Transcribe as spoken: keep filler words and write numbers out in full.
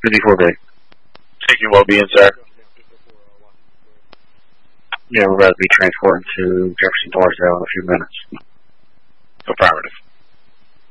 fifty-four B. Taking well being, sir. Yeah, we're about to be transporting to Jefferson Dorrisdale in a few minutes. Affirmative.